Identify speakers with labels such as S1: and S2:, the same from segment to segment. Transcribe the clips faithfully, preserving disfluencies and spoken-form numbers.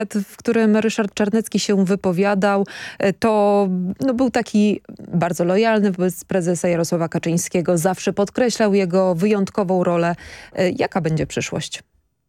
S1: w którym Ryszard Czarnecki się wypowiadał, to no, był taki bardzo lojalny wobec prezesa Jarosława Kaczyńskiego. Zawsze podkreślał jego wyjątkową rolę. Jaka będzie przyszłość?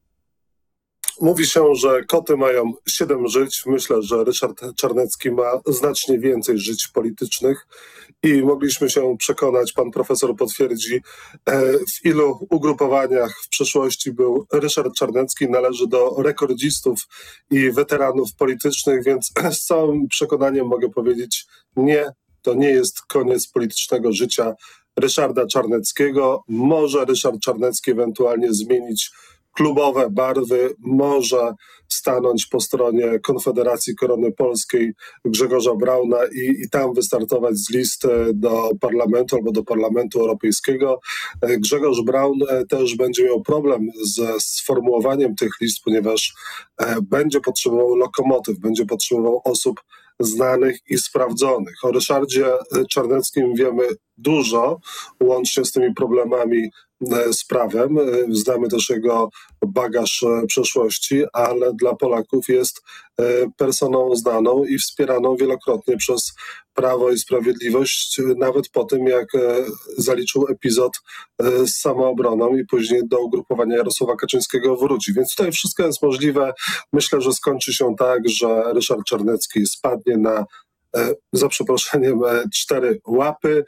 S2: Mówi się, że koty mają siedem żyć. Myślę, że Ryszard Czarnecki ma znacznie więcej żyć politycznych i mogliśmy się przekonać, pan profesor potwierdzi, w ilu ugrupowaniach w przeszłości był Ryszard Czarnecki. Należy do rekordzistów i weteranów politycznych, więc z całym przekonaniem mogę powiedzieć, nie, to nie jest koniec politycznego życia Ryszarda Czarneckiego. Może Ryszard Czarnecki ewentualnie zmienić klubowe barwy, może stanąć po stronie Konfederacji Korony Polskiej Grzegorza Brauna i, i tam wystartować z list do parlamentu albo do Parlamentu Europejskiego. Grzegorz Braun też będzie miał problem ze sformułowaniem tych list, ponieważ będzie potrzebował lokomotyw, będzie potrzebował osób znanych i sprawdzonych. O Ryszardzie Czarneckim wiemy dużo, łącznie z tymi problemami z prawem. Znamy też jego bagaż przeszłości, ale dla Polaków jest personą znaną i wspieraną wielokrotnie przez Prawo i Sprawiedliwość, nawet po tym, jak zaliczył epizod z Samoobroną i później do ugrupowania Jarosława Kaczyńskiego wróci. Więc tutaj wszystko jest możliwe. Myślę, że skończy się tak, że Ryszard Czarnecki spadnie na, za przeproszeniem, cztery łapy.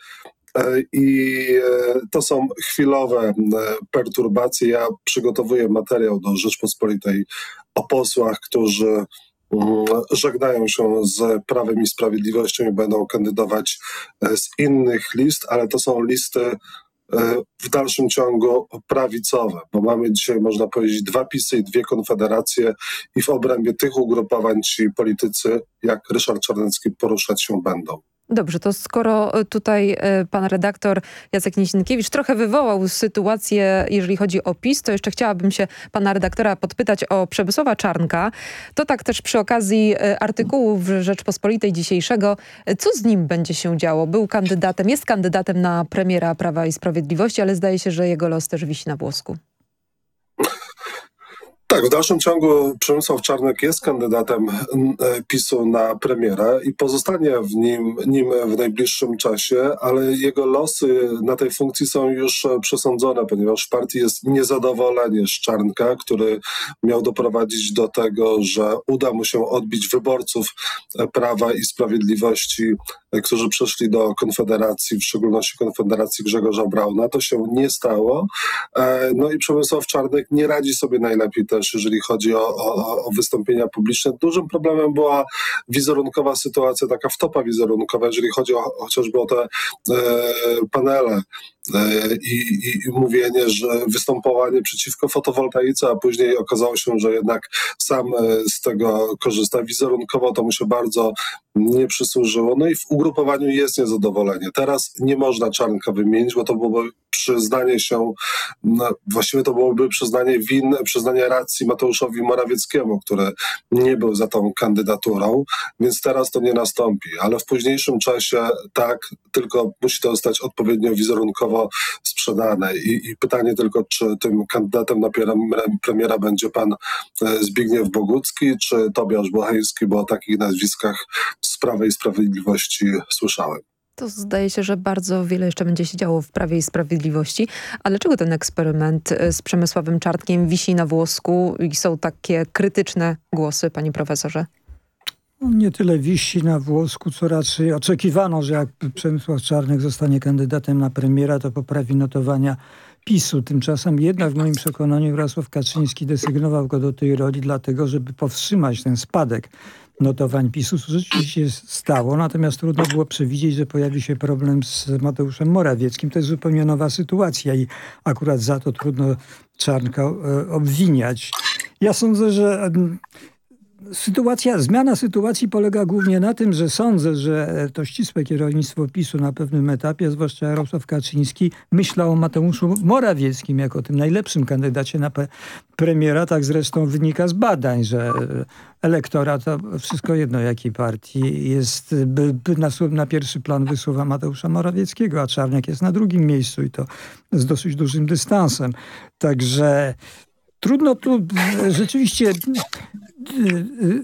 S2: I to są chwilowe perturbacje. Ja przygotowuję materiał do Rzeczpospolitej o posłach, którzy żegnają się z Prawem i Sprawiedliwością i będą kandydować z innych list, ale to są listy w dalszym ciągu prawicowe, bo mamy dzisiaj, można powiedzieć, dwa PiSy i dwie konfederacje i w obrębie tych ugrupowań ci politycy, jak Ryszard Czarnecki, poruszać się będą.
S1: Dobrze, to skoro tutaj pan redaktor Jacek Nizinkiewicz trochę wywołał sytuację, jeżeli chodzi o PiS, to jeszcze chciałabym się pana redaktora podpytać o Przemysława Czarnka. To tak też przy okazji artykułu w Rzeczpospolitej dzisiejszego. Co z nim będzie się działo? Był kandydatem, jest kandydatem na premiera Prawa i Sprawiedliwości, ale zdaje się, że jego los też wisi na włosku.
S2: Tak, w dalszym ciągu Przemysław Czarnek jest kandydatem PiSu na premiera i pozostanie w nim, nim w najbliższym czasie, ale jego losy na tej funkcji są już przesądzone, ponieważ w partii jest niezadowolenie z Czarnka, który miał doprowadzić do tego, że uda mu się odbić wyborców Prawa i Sprawiedliwości, którzy przeszli do Konfederacji, w szczególności Konfederacji Grzegorza Brauna. To się nie stało. No i Przemysław Czarnek nie radzi sobie najlepiej też, jeżeli chodzi o, o, o wystąpienia publiczne. Dużym problemem była wizerunkowa sytuacja, taka wtopa wizerunkowa, jeżeli chodzi o, chociażby o te e, panele. I, i, i mówienie, że występowanie przeciwko fotowoltaice, a później okazało się, że jednak sam z tego korzysta. Wizerunkowo to mu się bardzo nie przysłużyło. No i w ugrupowaniu jest niezadowolenie. Teraz nie można Czarnka wymienić, bo to byłoby przyznanie się, no, właściwie to byłoby przyznanie win, przyznanie racji Mateuszowi Morawieckiemu, który nie był za tą kandydaturą, więc teraz to nie nastąpi. Ale w późniejszym czasie tak, tylko musi to zostać odpowiednio wizerunkowo sprzedane. I, I pytanie tylko, czy tym kandydatem na premiera będzie pan Zbigniew Bogucki, czy Tobiasz Bocheński, bo o takich nazwiskach z Prawa i Sprawiedliwości słyszałem.
S1: To zdaje się, że bardzo wiele jeszcze będzie się działo w Prawie i Sprawiedliwości. A dlaczego ten eksperyment z Przemysławem Czarnkiem wisi na włosku i są takie krytyczne głosy, panie profesorze?
S3: Nie tyle wisi na włosku, co raczej oczekiwano, że jak Przemysław Czarnek zostanie kandydatem na premiera, to poprawi notowania PiSu. Tymczasem jednak w moim przekonaniu Jarosław Kaczyński desygnował go do tej roli dlatego, żeby powstrzymać ten spadek notowań PiSu, co rzeczywiście stało. Natomiast trudno było przewidzieć, że pojawi się problem z Mateuszem Morawieckim. To jest zupełnie nowa sytuacja i akurat za to trudno Czarnka e, obwiniać. Ja sądzę, że Sytuacja, zmiana sytuacji polega głównie na tym, że sądzę, że to ścisłe kierownictwo PiSu na pewnym etapie, zwłaszcza Jarosław Kaczyński, myślał o Mateuszu Morawieckim jako tym najlepszym kandydacie na premiera. Tak zresztą wynika z badań, że elektorat, to wszystko jedno jakiej partii, jest, by, by na, na pierwszy plan wysuwa Mateusza Morawieckiego, a Czarnek jest na drugim miejscu i to z dosyć dużym dystansem. Także Trudno tu rzeczywiście